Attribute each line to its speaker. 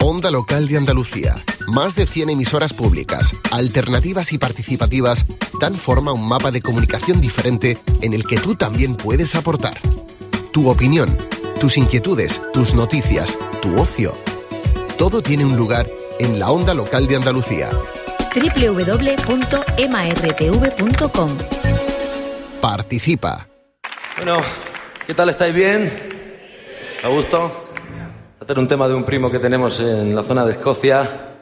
Speaker 1: Onda Local de Andalucía. Más de 100 emisoras públicas, alternativas y participativas dan forma a un mapa de comunicación diferente en el que tú también puedes aportar. Tu opinión, tus inquietudes, tus noticias, tu ocio. Todo tiene un lugar en la Onda Local de Andalucía.
Speaker 2: www.martv.com.
Speaker 1: Participa.
Speaker 3: Bueno, ¿qué tal? ¿Estáis bien? ¿A gusto? Voy a hacer un tema de un primo que tenemos en la zona de Escocia.